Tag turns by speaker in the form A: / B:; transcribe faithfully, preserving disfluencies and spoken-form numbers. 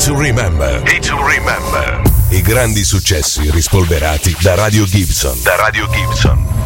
A: to Remember. Hit to Remember. I grandi successi rispolverati da Radio Gibson. Da Radio Gibson.